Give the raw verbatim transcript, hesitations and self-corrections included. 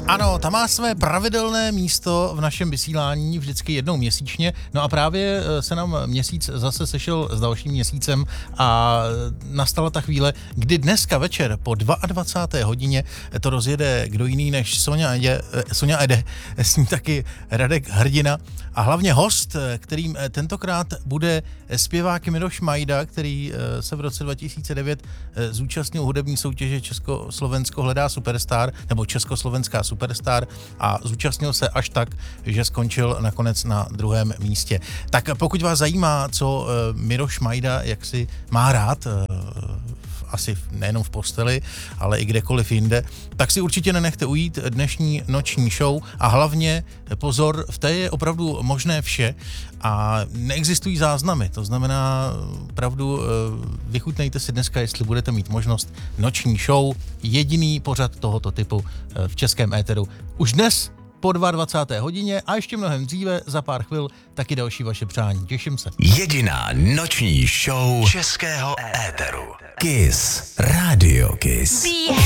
Ano, ta má své pravidelné místo v našem vysílání vždycky jednou měsíčně. No a právě se nám měsíc zase sešel s dalším měsícem a nastala ta chvíle, kdy dneska večer po dvacáté druhé hodině to rozjede kdo jiný než Sonja Ede, Sonja Ede, s ní taky Radek Hrdina a hlavně host, kterým tentokrát bude zpěvák Miroš Majda, který se v roce dva tisíce devět zúčastnil hudební soutěže Československo hledá superstar, nebo Československá superstar a zúčastnil se až tak, že skončil nakonec na druhém místě. Tak pokud vás zajímá, co Miroš Majda jaksi má rád, asi nejenom v posteli, ale i kdekoliv jinde, tak si určitě nenechte ujít dnešní noční show a hlavně pozor, v té je opravdu možné vše a neexistují záznamy, to znamená opravdu vychutnejte si dneska, jestli budete mít možnost noční show, jediný pořad tohoto typu v českém éteru. Už dnes po dvacáté druhé hodině a ještě mnohem dříve, za pár chvil, taky další vaše přání. Těším se. Jediná noční show českého éteru. Kiss. Radio Kiss.